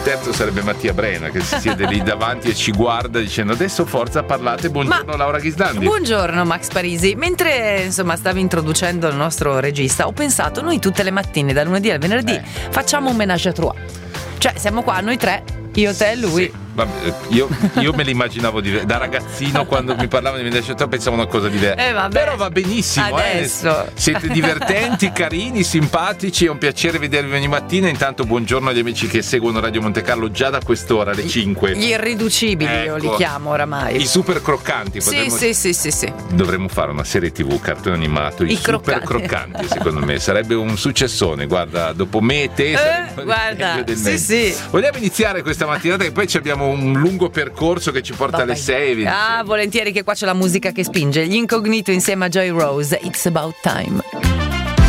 terzo sarebbe Mattia Brena, che si siede lì davanti e ci guarda dicendo adesso forza parlate. Buongiorno Laura Ghislandi. Buongiorno Max Parisi. Mentre insomma stavi introducendo il nostro regista, ho pensato, noi tutte le mattine da lunedì al venerdì facciamo un ménage à trois. Cioè siamo qua noi tre, io, te e lui. Sì. Vabbè, io me l'immaginavo da ragazzino, quando mi parlavano di Mendes pensavo una cosa diversa. Però va benissimo. Adesso siete divertenti, carini, simpatici. È un piacere vedervi ogni mattina. Intanto buongiorno agli amici che seguono Radio Monte Carlo già da quest'ora, alle 5. Gli irriducibili, io li chiamo oramai. I super croccanti. Sì. Dovremmo fare una serie TV, cartone animato, i super croccanti. Secondo me sarebbe un successone. Guarda, dopo me e te guarda, sì. Vogliamo iniziare questa mattinata e poi abbiamo un lungo percorso che ci porta alle 6. Volentieri, che qua c'è la musica che spinge. Gli Incognito insieme a Joy Rose, It's About Time.